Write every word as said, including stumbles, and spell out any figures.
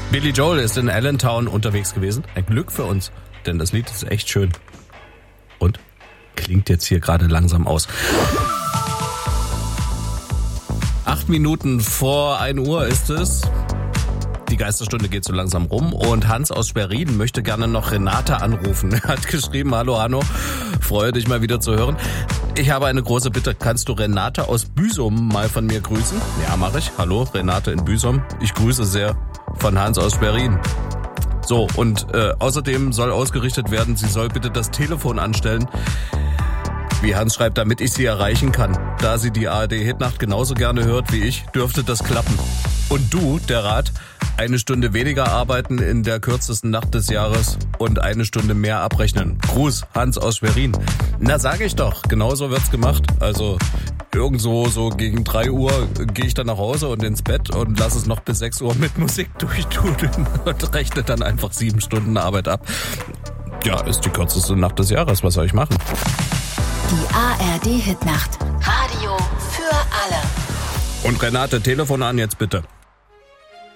Billy Joel ist in Allentown unterwegs gewesen. Ein Glück für uns, denn das Lied ist echt schön. Und klingt jetzt hier gerade langsam aus. Acht Minuten vor ein Uhr ist es. Die Geisterstunde geht so langsam rum und Hans aus Schwerin möchte gerne noch Renate anrufen. Er hat geschrieben, hallo Hanno, freue dich mal wieder zu hören. Ich habe eine große Bitte, kannst du Renate aus Büsum mal von mir grüßen? Ja, mache ich. Hallo, Renate in Büsum. Ich grüße sehr von Hans aus Schwerin. So, und äh, außerdem soll ausgerichtet werden, sie soll bitte das Telefon anstellen. Wie Hans schreibt, damit ich sie erreichen kann. Da sie die A R D-Hitnacht genauso gerne hört wie ich, dürfte das klappen. Und du, der Rat, eine Stunde weniger arbeiten in der kürzesten Nacht des Jahres und eine Stunde mehr abrechnen. Gruß, Hans aus Schwerin. Na, sag ich doch, genauso wird's gemacht. Also irgendwo so gegen drei Uhr gehe ich dann nach Hause und ins Bett und lass es noch bis sechs Uhr mit Musik durchtudeln und rechne dann einfach sieben Stunden Arbeit ab. Ja, ist die kürzeste Nacht des Jahres, was soll ich machen? Die A R D-Hitnacht. Radio für alle. Und Renate, Telefon an jetzt bitte.